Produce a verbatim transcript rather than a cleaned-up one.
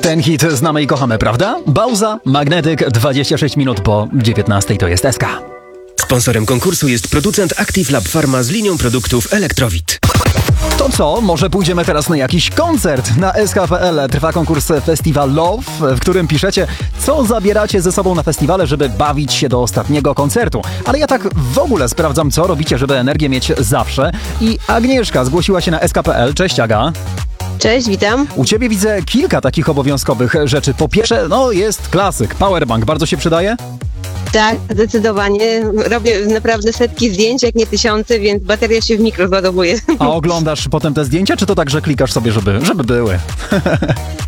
Ten hit znamy i kochamy, prawda? Bauza, Magnetyk, dwadzieścia sześć minut po dziewiętnastej to jest S K. Sponsorem konkursu jest producent Active Lab Pharma z linią produktów Electrowit. To co? Może pójdziemy teraz na jakiś koncert? Na S K kropka P L trwa konkurs Festival Love, w którym piszecie, co zabieracie ze sobą na festiwale, żeby bawić się do ostatniego koncertu. Ale ja tak w ogóle sprawdzam, co robicie, żeby energię mieć zawsze. I Agnieszka zgłosiła się na S K kropka P L. Cześć, Aga. Cześć, witam. U ciebie widzę kilka takich obowiązkowych rzeczy. Po pierwsze, no jest klasyk, powerbank. Bardzo się przydaje? Tak, zdecydowanie. Robię naprawdę setki zdjęć, jak nie tysiące, więc bateria się w mikro załadowuje. A oglądasz potem te zdjęcia, czy to tak, że klikasz sobie, żeby, żeby były?